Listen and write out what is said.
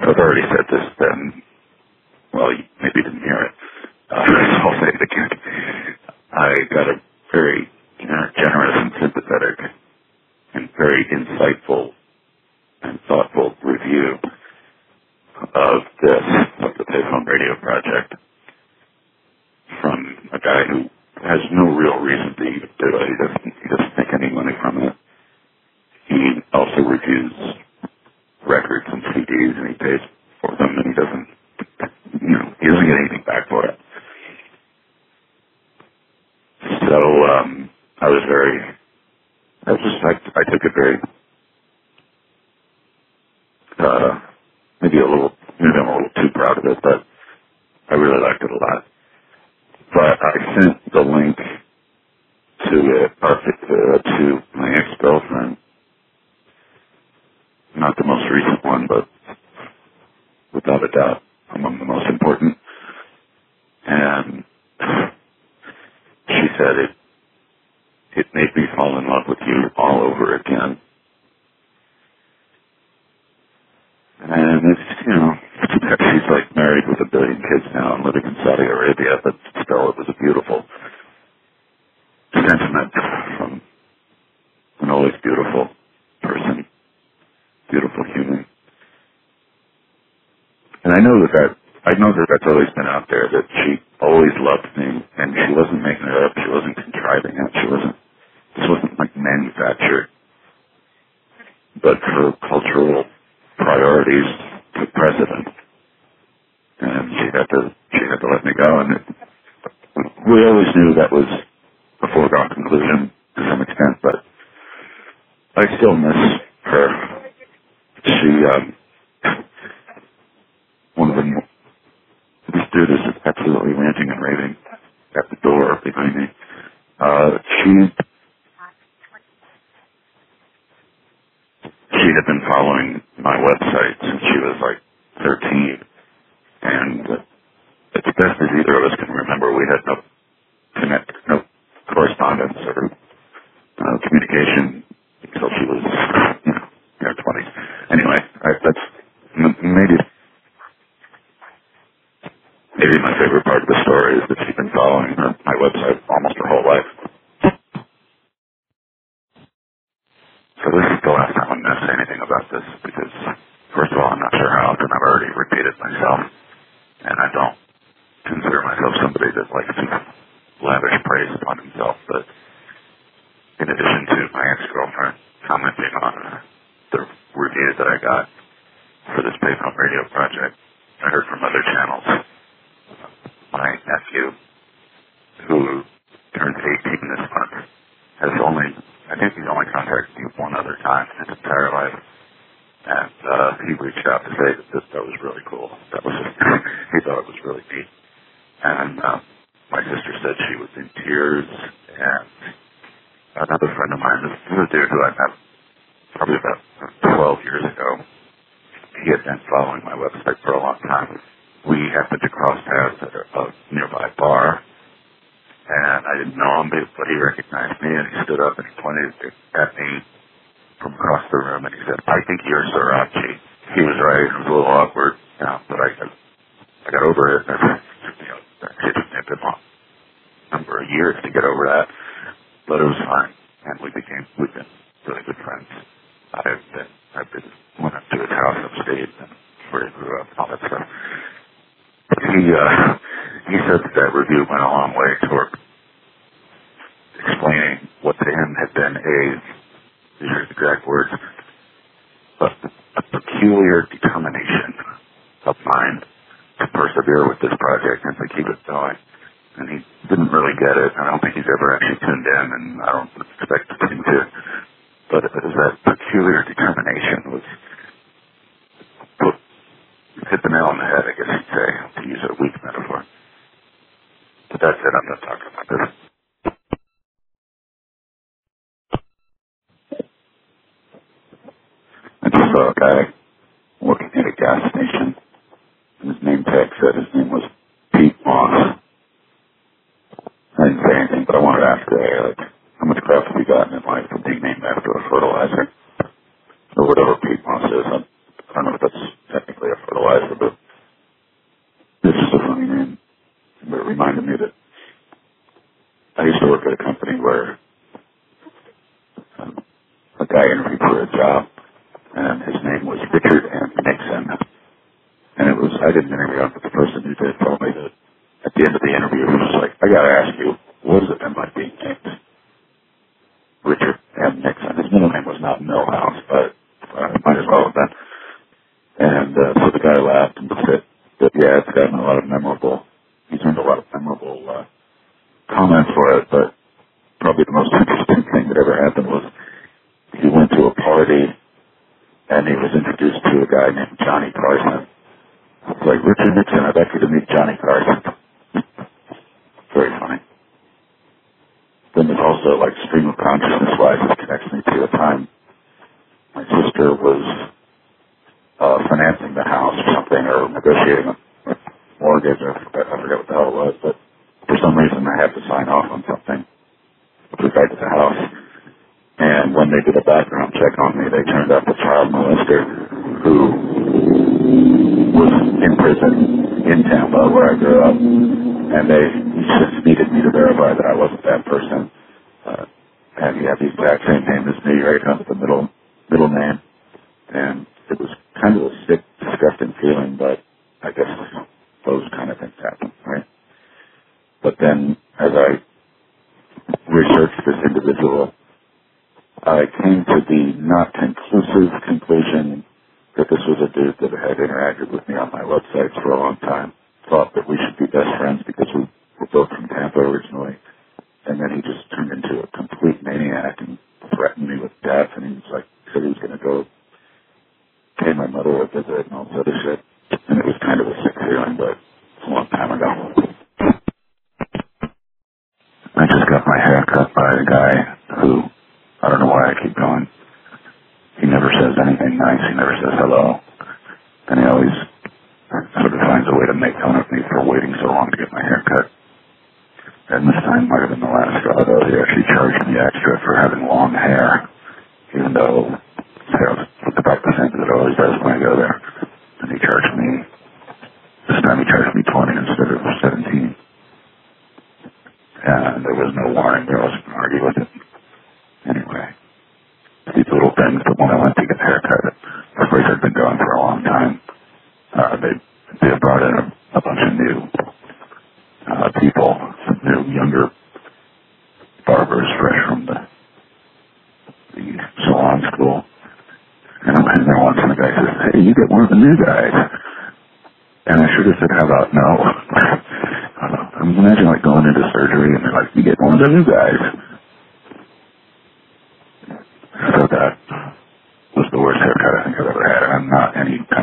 I've already said this, then, well, you maybe didn't hear it. So I'll say it again. I got a very generous and sympathetic and very insightful and thoughtful review of the Payphone Radio Project, from a guy who has no real reason to even do it. He doesn't make any money from it. He also reviews records and CDs, and he pays for them, and he doesn't get anything back for it. So I took it very, maybe I'm a little too proud of it, but I really liked it a lot. But I sent the link to it to my ex-girlfriend, not the most recent one, but without a doubt among the most important. And she said it made me fall in love with you all over again. And she's like married with 1 billion kids now and living in Saudi Arabia, but still it was a beautiful sentiment from an always beautiful person, beautiful human. And I know that that's always been out there, that she always loved me, and she wasn't making it up, she wasn't contriving it, this wasn't like manufactured, but her cultural priorities took precedent, and she had to let me go, and we always knew that was a foregone conclusion to some extent, but I still miss her. This dude is absolutely ranting and raving at the door behind me. She had been following my website since she was like 13, and as best as either of us can remember, we had no correspondence or communication until she was in her 20s. Anyway, that's maybe my favorite part of the story is that she's been following my website almost her whole life. So this is the last time I'm going to say anything about this, because first of all, I'm not sure how often I've already repeated myself, and I don't consider myself somebody that likes to lavish praise upon himself, but in addition to my ex-girlfriend commenting on the review that I got for this Payphone Radio Project, I heard from other channels. My nephew, who turned 18 this month, I think he's only contacted me one other time in his entire life, and he reached out to say that was really cool. He thought it was really neat. And my sister said she was in tears, and another friend of mine, this is a dude who I met probably about 12 years ago. He had been following my website for a long time. We happened to cross paths at a nearby bar, and I didn't know him, but he recognized me, and he stood up and he pointed at me from across the room, and he said, "I think you're Sriracha." He was right. It was a little awkward, but I got over it. It took me a good long number of years to get over that, but it was fine, and we've been really good friends. Went up to his house upstate, and where he grew up, and all that stuff. He said that review went a long way toward explaining what to him had been these are his exact words, a peculiar determination of mine to persevere with this project and to keep it going. And he didn't really get it. I don't think he's ever actually tuned in, and I don't expect him to. But that peculiar determination was hit the nail on the head, I guess you'd say, to use a weak metaphor. But that's it. I'm not talking about this. I just saw a guy working at a gas station, and his name tag said his name was Pete Moss. I didn't say anything, but I wanted to ask the guy, how much crap have you gotten in life for being named after a fertilizer? Or whatever Pete Moss is. I don't know if that's technically a fertilizer. I didn't interview him, but the person who did told me that at the end of the interview, he was like, I got to ask you, what does it mean by being named Richard M. Nixon? His middle name was not Milhouse, but might as well have been. And so the guy laughed and said that, yeah, it's gotten a lot of he's earned a lot of memorable comments for it, but probably the most interesting thing that ever happened was he went to a party and he was introduced to a guy named Johnny Carson. It's like, Richard Nixon, I'd like you to meet Johnny Carson. Very funny. Then there's also, like, stream of consciousness-wise, it connects me to a time my sister was financing the house or something, or negotiating a mortgage, I forget what the hell it was, but for some reason I had to sign off on something with regard to the house. And when they did a background check on me, they turned up a child molester who was in prison in Tampa, where I grew up. And they just needed me to verify that I wasn't that person. And he had the exact same name as me, right up the middle name. And it was kind of a sick, disgusting feeling, but I guess those kind of things happen, right? But then, as I researched this individual, I came to the not conclusive conclusion that this was a dude that had interacted with me on my websites for a long time, thought that we should be best friends because we were both from Tampa originally, and then he just turned into a complete maniac and threatened me with death, and he was like, said he was going to go pay my mother a visit and all this other shit, and it was kind of a sick feeling, but it's a long time ago. I just got my hair cut by a guy who, I don't know why I keep going. He never says anything nice. He never says hello. And he always sort of finds a way to make fun of me for waiting so long to get my hair cut. And this time might have been the last straw, though. He actually charged me extra for having long hair, even though his hair looked about the same as it always does when I go there. And he charged me, this time he charged me 20 instead of 17. And there was no warning. I wasn't going to argue with it. Anyway, these little things, but when I went to get a haircut, the place had been going for a long time. They brought in a bunch of new people, some new younger barbers fresh from the salon school. And I'm in there once and the guy says, hey, you get one of the new guys. And I should have said, how about no? I mean, imagine like going into surgery and they're like, you get one of the new guys. So that was the worst haircut I think I've ever had. I'm not any